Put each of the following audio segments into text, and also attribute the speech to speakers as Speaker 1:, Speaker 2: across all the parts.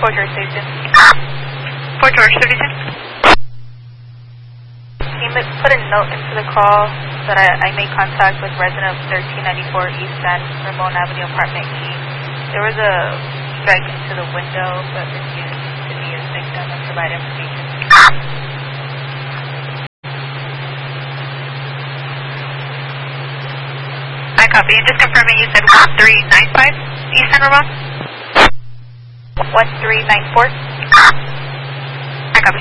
Speaker 1: Fort George 32.
Speaker 2: Fort George 32.
Speaker 1: He put a note into the call that I made contact with resident of 1394 East San Ramon Avenue, apartment E. There was a strike into the window, but refused to be a victim and provide information.
Speaker 2: I copy. And just confirming, you said 1395 East San Ramon?
Speaker 1: 1394?
Speaker 2: I copy.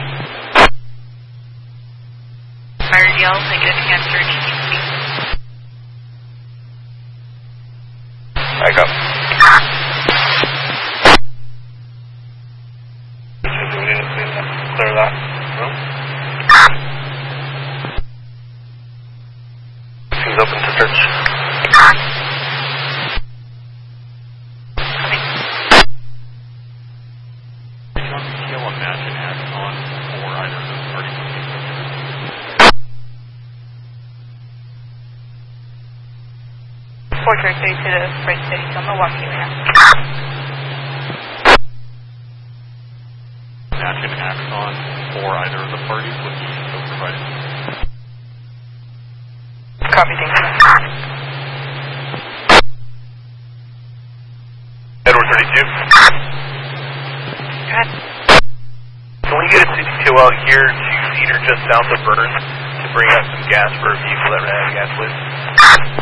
Speaker 2: Fire yell, negative answer, GTC.
Speaker 3: I copy. Clear that room. Seems open to search.
Speaker 1: Fort George 32 to Freight City, so Milwaukee right now.
Speaker 4: Match and axon for either of the parties would be so provided.
Speaker 1: Copy, thank you.
Speaker 3: Edward 32.
Speaker 1: Go ahead.
Speaker 3: Can we get a CTO out here to Cedar just south of Burns to bring up some gas for a vehicle that ran out of gas, please?